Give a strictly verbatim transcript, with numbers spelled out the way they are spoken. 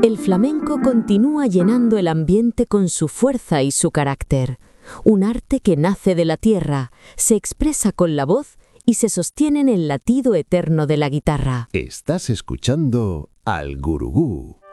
El flamenco continúa llenando el ambiente con su fuerza y su carácter. Un arte que nace de la tierra, se expresa con la voz y se sostiene en el latido eterno de la guitarra. Estás escuchando al Gurugú.